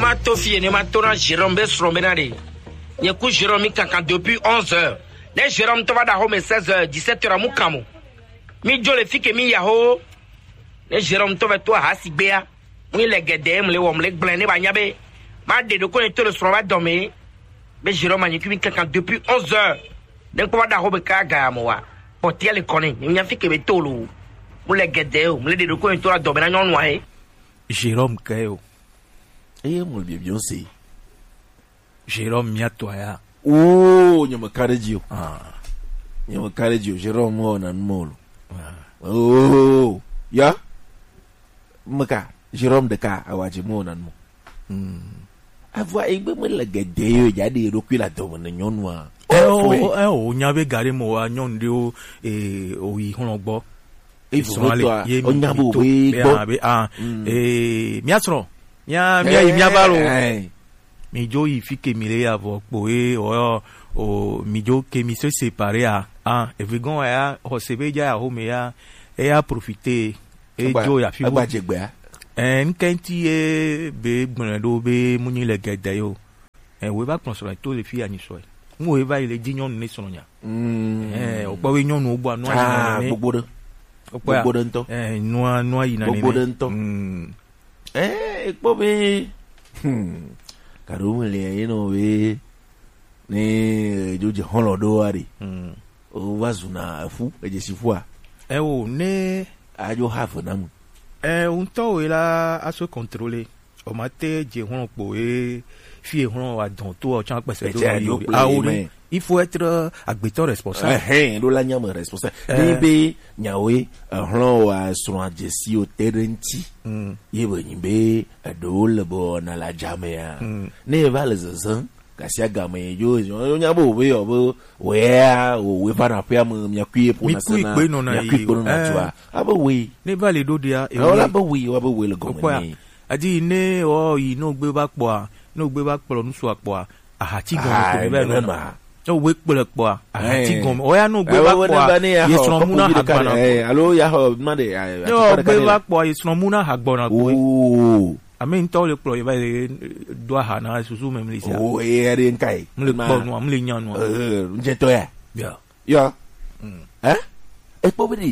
ma to fie ne ma to na Jérôme be sromena de. Nye ku Jérôme mi kankan depuis 11h. Ne Jérôme to va da home 16h, 17h amu kamo. Mi jo le fike mi yaho. Ne Jérôme to va to ha sigbea. Mu le gede mu le wo mu le gblende ba nyabe. Ma de ko ne to le sro ba dormir. Mais Jérôme a niku mi kankan depuis 11h. Ne ko va da home ka ga mo wa. Portier le connaît, mi nya fike be tolo. Mu le gede o, mu le de ko ne to la dormir na nyon wa he. Jérôme Kayo. Eh, mon bien c'est. Jérôme Miatoya. Oh, nyama karedio. Nyama karedio, Jérôme mo nan molo. Oh, ya. Maka, Jérôme de ka awaje mo nan mo. Avoa egbe mo la gede yo jadi ro kwila to na nyonwa. Oh, nyabe gare mo wa nyonde o yi honogbo. Onyabo we go. Miatro. Mia balo. Mi jo yi fike mire avo poe o mi jo ke mi se séparé e vegon ya o sebe ja ho me ya e a profiter e jo ya fi agba jegbe nkenti be gbonado be muni le gede yo we ba kon so to le fi ani so mo we ba ile jinyon ne so nya o pa we nyon ogbo anu ani gbogbo gbogbo nto no yi na ni gbogbo nto po be karumele we ni joje holodo ari o wazuna afu ejesifu o ne ajo hafu namu unto we la aso contrôler o mate je hon po fi hon wa don to o chan pese do yo il faut être agbeton responsable do la nyama responsable ni be nyawe hon wa so ajesi o terenti yebe ni be do le bo na la jamea ne va les zan kasi agame yo nyabo we obo we para pia mu yakwie po na sana yakwie po na twa abo we ne va le do dia e ola abo we le go ni adi ne o yi no gbe ba po nu so apo ahati go ko be no ma o we pele po ahati go o ya no gbe ba po ye sro mu na hagbana alo ya ho ma de yo gbe ba po ye sro mu na hagbana ko amen to le pro ye ba do ha na susu memli sia ere nkai mle po no mle nyan no nje to ya e po bidi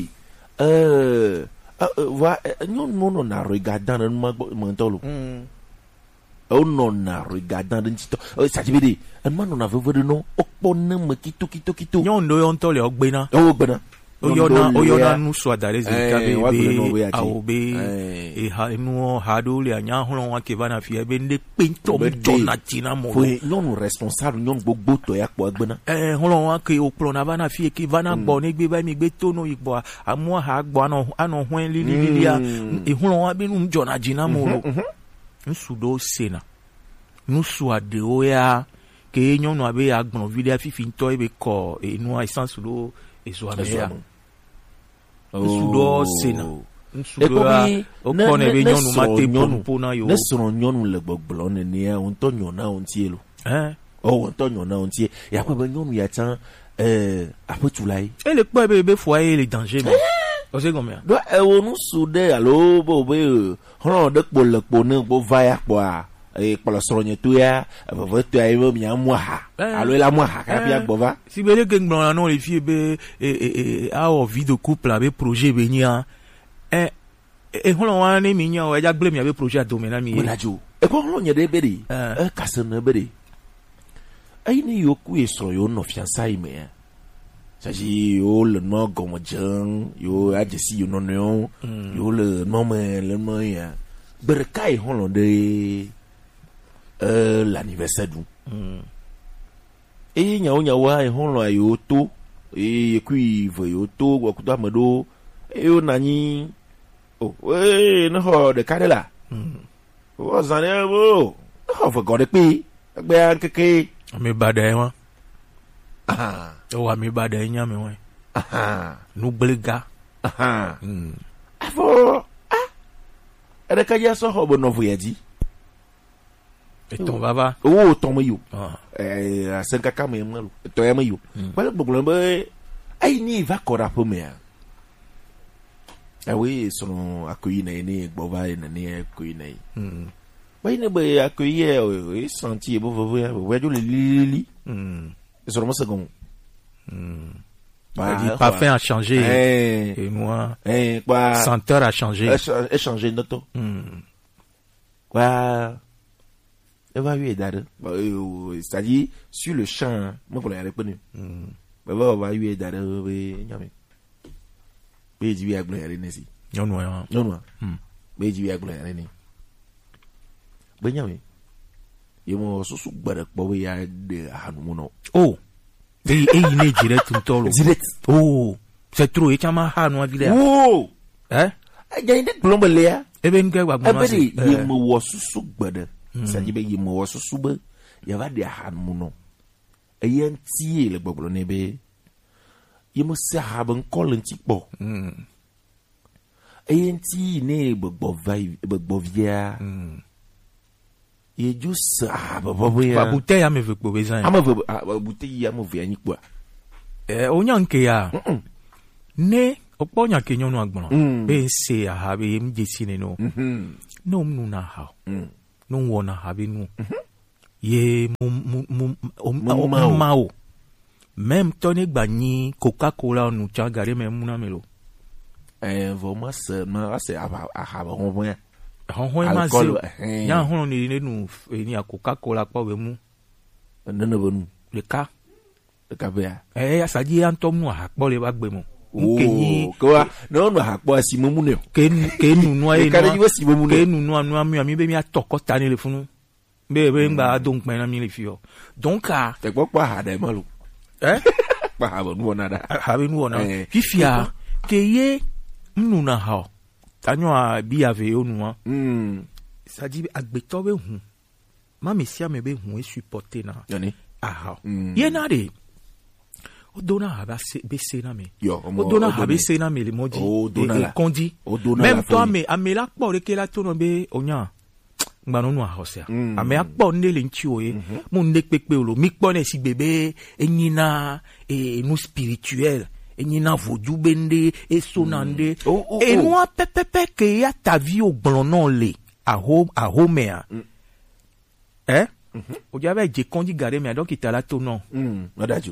va non na regardant ma mentolo no na regardant ntito sa ti bidi man na veve no okpo na makito kito nyon do yon to le ogbena oyona nu so adare ze ka be aobe ha nu ha do le anya hono wa ke bana fi be nde pinto na tina mo foi non responsable non gbogbo to ya po agbena hono wa ke oplo na bana fi ke bana gbo ni gbe ba mi gbe to no igbo amu ha gbo ano hwen lili ya hono wa be nu jona jina mo lo nsudo sena nu so ade o ya ke nyon no abe agbon video fi nto e be ko enu essence lo eso amea nsudo sena nsudo o kone be nyonu mate pompo na yo nesoro nyonu le gbogbo ne ne on to nyona on tielo on to nyona on tie ya kwa be nyonu ya tan apotulai le kwa be foyer les dangers mais o se gomia do wonu sude alo bo be hono de po ne bo vaya kwa polo soronye tu ya vo tu ya yo mi amwa alo la mwa ka bia gbova si bele ke ngbon na le fie be a o vie de couple avec projet benia hono wa ne mi nya o ja gble mi avec projet domena mi lajo ko hono nye de beri kase na beri ai ni yo ku esro yo no fiancai me saji yo le no gomo jang yo ajesi yo no no yo le no me le mo ya berkai hono de l'anniversaire du e nya wa e hon lo ayo to e kui vo yo to wa kuta medo e o nani no ho de kadela o zane bo ho for god pe agbe ankeke mi bada wa o wa mi bada nya mi wa nu gbelega afo ere ka ya so ho bo no vo yadi et ton baba ton mayo asenka kama yemalu to yemayo wala gbogbo be ai ni va kora po me awe sono akoyi na ni gbova na ni akoyi na Bah, il n'est accueilli, senti, vous voyez le lili. C'est seulement second. Parfum a changé. Et moi, senteur a changé. Changé notre. Quoi? Évaluer d'adre. C'est-à-dire, sur le champ, moi, qu'on l'a répondu. Va évaluer d'adre, nyame. Mais tu viens à gloire, René. Non. Mais tu viens à gloire, René. Ben nyame. Il m'a sous barak, bah, oui, à de Hanumono. Oh! Et il est direct tout le temps. Direct. Oh! C'est trop, et tu m'as Hanu à Villa. Oh! Hein? Il y a une plombe là. Eh ben, gars, il m'a sous barak. C'est-à-dire, il m'a sous barak. Il y avait des Hanumono. Et il y a un tiers, le bobo nebe. Il m'a servi un col un petit peu. Et il y a un tiers, né, bobo via. Et juste ba bouteille a me veut pour besoin bouteille a me veut ni quoi o nyanke ya ne o po nyanke nyonu agbon be se a ha be mjesine no no mnu na ha no wona ha be nu ye mao même toni gbani Coca-Cola nu cha gare me muna melo vraiment c'est a ha bon hon ma zero ya hon ni nu ni Coca-Cola pa we mu nana bonu le ka be ya saji antom nu ha po le ba gbe mo nkenyi ko no nu ha po asi mo mu ne ke nu nu ai ka ni si mo mu ne ke nu nu mi be mi atokota ni le funu be ngba don pe na mi le fi o donc a te gbo pa ha da malo pa ha bonu na da ha be nu na fifia ke ye mnu na ha tanyo a bi ave onu wa ça dit agbeto be hu ma mesia me be hu e supporter na yani aha ye na de odona ha ba se be se na me yo odona ha be se na me le moji e kondi même toi me amela po le ke la to no be onya ngba no nu a hosia ame akpo nde le nchi oye mu nde pepe olo mi po na si bebe enyina nu spirituel enyina vodu bende esonande et nous pepepe que ya ta vie au blonnon le à home o jave je kondi gare me donc itala to non adajo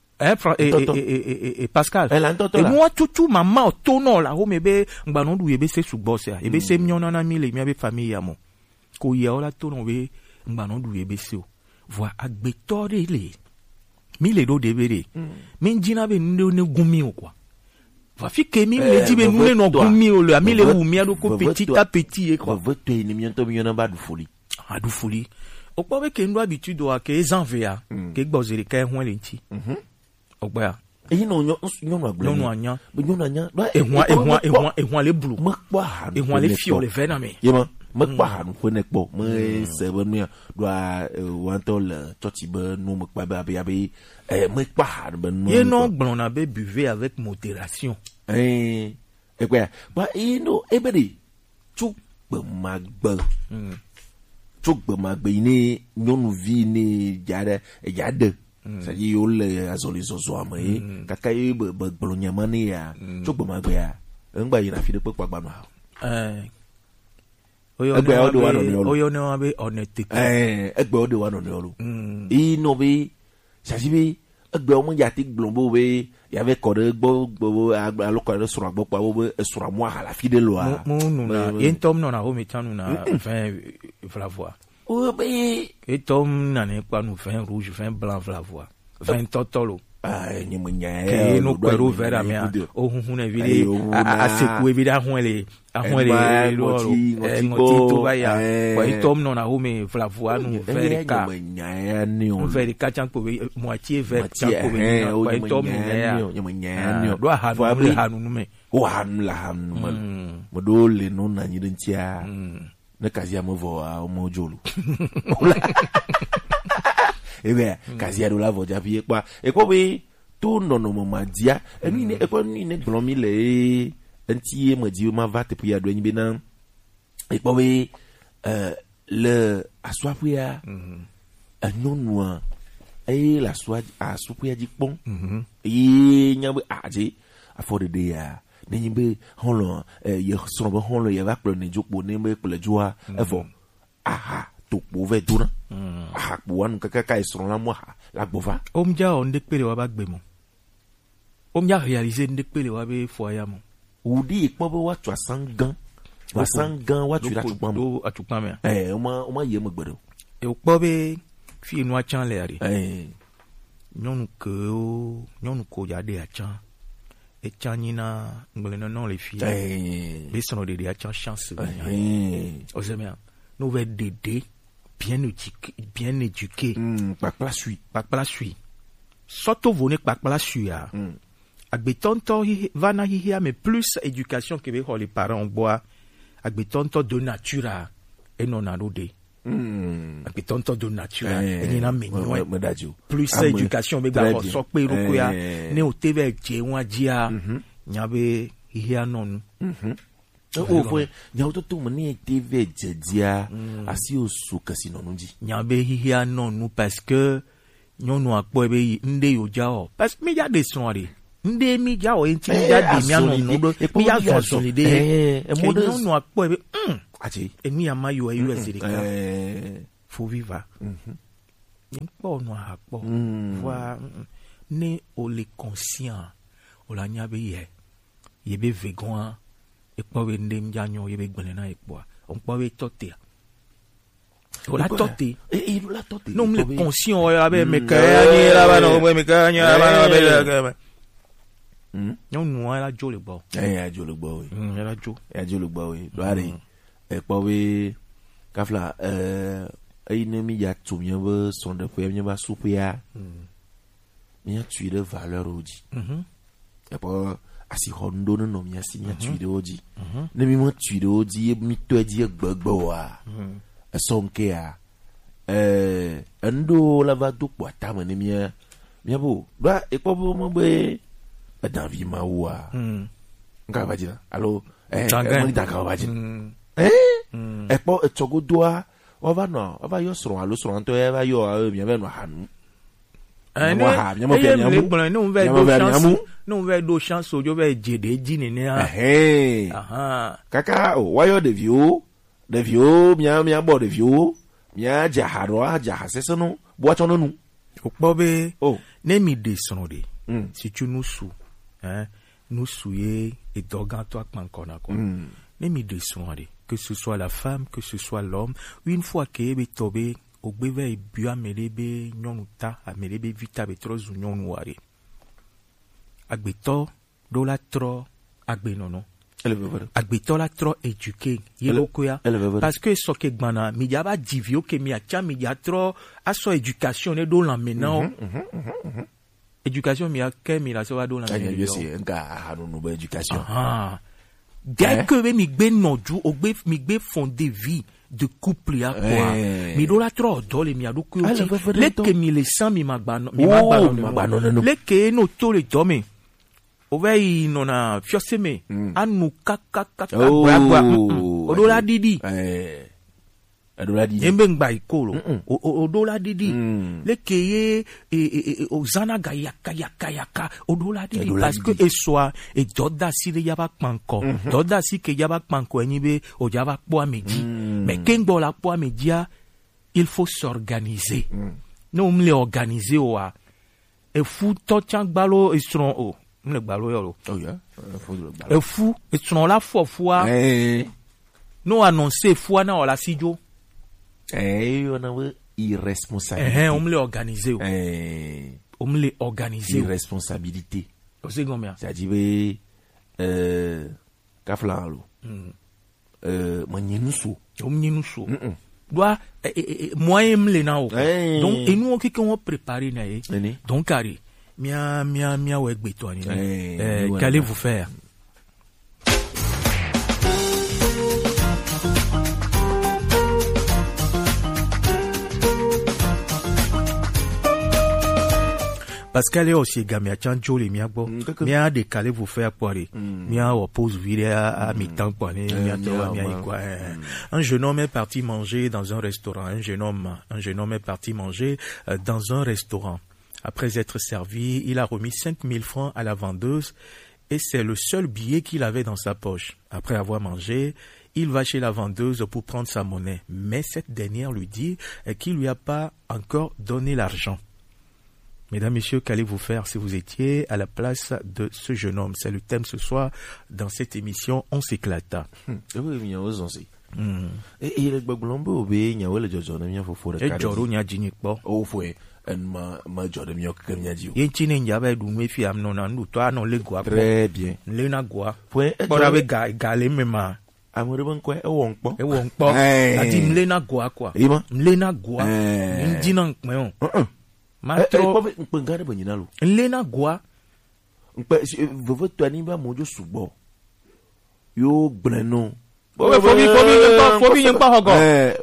et Pascal et moi tout maman to non la home be ngba no du ebe se sugbose ebe se miona na mi le mi be famille ya mo ko ye ola to non be ngba no du ebe se o voi agbetore le mi le do debere mi jina be ne gumi o quoi va fi ke mi le di be nu no gumi o le ami le wu mi ado ko petit à petit e quoi votre ennemi to mi na ba du folie o po be ke ndo habitude o ke zanvea ke gbozere ka ehun le nti ogba ya eyi no nyo no agbo no anya be nyo anya ehun le bulu mo pa ehun le fi o le ve na me yema me pa han ko ne po me se be mi do wanto le choti be no me pa ba be me pa han be no ye no gbon na be buvez avec modération e kwa ba no ebedi tu be magba tu be magba ni nyonu vi ni jade ça dit yo le azoli zozo amé kaka e be gbon nyamani ya tu be magba ya ngba yi na fi de pe pa gba no oyo ne wa be honnêteté egbe o de wa no lo ino be sajibe egbe o mo ya ti glombo be ya be ko de gbo aloko de sura gbo pa bo sura mo ala fi de lo a mo nu na yentom no na ho metanu na vin vlavois o be etom na ne pa nu vin rouge vin blanc vlavois vin totolo ni mo nya ke no kwero vera me o hunhun na vile a seku evida hunle lo ngoti ba ya kwa itom no na ho me vlavois nu verika ni verika chanko moitié vert chanko kwa itom ni nya do hanu me o hanu la hanu mo do le no na nyi ntia na kazi ya mo vo a mo jolu ebe kazi ya do la vo ja vie kwa e ko be to no mo madia e ni e ko ni ne glomi le anti mo di ma va te pu ya do nyi be na e ko be le aswa pu ya anonwa e la swa asu pu ya ji pon e nya be aje afọ de ya nyi be honlo ye so be honlo ye va pro ne jopo ne be ple joa efo aha to pove duna aha puan kaka esron la moi la bova Omja on dekpele wa bagbe mo. Omja réaliser dekpele wa be foya mo. udi ikpobo wa twa sangan wa tu la tu pam Do atukpa me. oma ye mo gbedo E o kpobe fi no achan le ari. eh Nyonu ko ya de achan. E chanina ngole non les filles. Mais son de achan chance. Ozemia. Nous va dédé bien éduqué. Pakpla suit. Pakpla suit. Surtout vous n'êtes pakpla suit ya. Agbetonto vana hia mais plus éducation que les parents bois. Agbetonto de nature et non anodé. Agbetonto de nature et ni na menyo. Plus éducation mais ba so pe roko ya ne o teve je won dia. Nyabe hia non. Foi nyauto tu mani TV jedia asi osu kasi non di. Nyabe hia non nous parce que nyonu akpo ebe nde yo jao. Parce que mi ya de sonri. Nde mi jao enti ya de mi anon no mi ya so solide. Nyonu akpo ebe ati emi amayo ayu ezirika. Faut vivre. Npo no akpo. Voi ne o le conscient o la nyabe ye. Yebe vegan ekpo nde mjanyo yebe gbele na ekpo. On peut toter. On la toté. Et la toté. Non, le conscient, avec mes cahiers là-bas, non, mes cahiers là-bas, non, nous, elle a joué le bas. Elle a joué le bas, oui. Elle a joué. Elle a joué le bas, oui. Allez. Et pas, oui. Kafla, il n'y a tout bien, son de quoi, il y a souper. Il y a tué de valeur, aussi. Et pas, asi hondo no mi asi nya tué de aussi. Ne mi mo tué de aussi, mi to di gbogbo wa. Sonke a ando la va do kwa tama ne mia bo ba e ko bo mo be davi ma wa nga ba jina allo mo ta ka ba jina e po e togo doa o va no o va yo soro allo soro anto e va yo mi va no hanu non ve do chance o jo ve jede jini ne kaka o wa yo de view de vieux, mia bo de vieux, mia jaharoa jahasese no, boa chono nu. Okpobe, ne mi de sonode. Si tu nous sous, nous souiller et dogan toi pankona ko. Ne mi de sonode. Que ce soit la femme, que ce soit l'homme, une fois que ebe tobe, ogbeve bua melebe nyonuta, a melebe vita betrozu nyonware. Agbeto, dolatro, agbenono. Agbetola trop éduqué yelokoya parce que so ke gbana mi ya ba divio ke mi acha mi ya trop aso éducation ne do la maintenant éducation mi a ke mi la so va do la maintenant c'est un gars no ba éducation dès que mi gbe noju ogbe mi gbe fondé vie de couple ya quoi mi do la trop do le mi ado ko le ke mi le sang mi magbano le ke no to le domi Ovei nona fioseme anu kaka odola didi embe ngba ikolo odola didi lekeye ozana ga yaka odola didi parce que eswa e doda si le yaba panko doda si ke yaba panko enibe o yaba po ameji mais kengbo la po amedia il faut s'organiser nous on les organiser oa e fu to changbalo estron o le balo yolo. Oh yeah. Le fou, et tu la fois. Nous annoncer foi na la sijo. On a irresponsabilité. On me l'organiser. On me l'organiser. Irresponsabilité. C'est combien? C'est-à-dire kaflalo. Manyenusu. Omnyenusu. Doit moyen me le na. Donc et nous qui on préparer na donc carré. Mia wegbeto ni. Qu'allez-vous faire? Parce qu'elle est aussi gamia chanjo les mia bo. Mia de qu'allez-vous faire pour aller. Mia oppose vidéo à mi-temps pour aller. Un jeune homme est parti manger dans un restaurant. Un jeune homme est parti manger dans un restaurant. Après être servi, il a remis 5000 francs à la vendeuse et c'est le seul billet qu'il avait dans sa poche. Après avoir mangé, Il va chez la vendeuse pour prendre sa monnaie. Mais cette dernière lui dit qu'il lui a pas encore donné l'argent. Mesdames, Messieurs, qu'allez-vous faire si vous étiez à la place de ce jeune homme? C'est le thème ce soir dans cette émission. On s'éclata. Et le bagulombo obé nyawe le jojo na mia fofo de Et Joro nya jini kpo. Oh fwe en ma jojo mia ko nya jiu. Yen chine nya ba du mefi am no na ndu to anon le gwa. Très bien. Le na gwa. Fwe Bora be ga le mema. Amore ban ko e won kpo. E won kpo. Ati mle na gwa kwa. Ima. Mle na gwa. Ndi na nkme on. Ma tro mpe ngare ba nyina lo. Mle na gwa. Mpe vovo to ani ba mojo sugbo. Yo gbleno. Fobi yen pa hogo.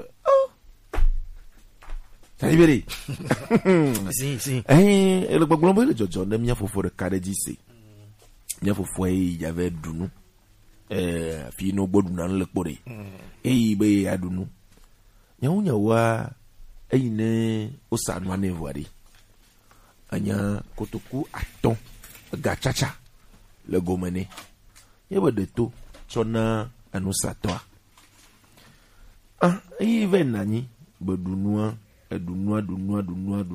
Salibere. Si. Le bagulombo le jojo na mia fofo de kare dise. Mia fofo e ya ve dunu. Fi no bodu na le kpore. Be ya dunu. Nya wa ne osanu ane voari. Anya kotoku aton gachacha le gomene. Yeba de to chona anusatoa. Even nani bedunua